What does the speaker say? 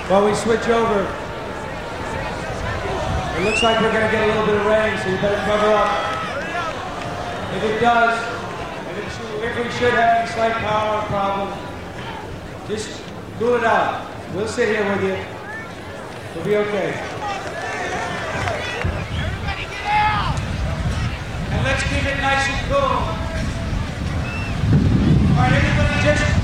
While we switch over, it looks like we're going to get a little bit of rain, so you better cover up. If it does, if we should have any slight power problem, just cool it out. We'll sit here with you. We'll be okay. Everybody get out! And let's keep it nice and cool. All right, everybody just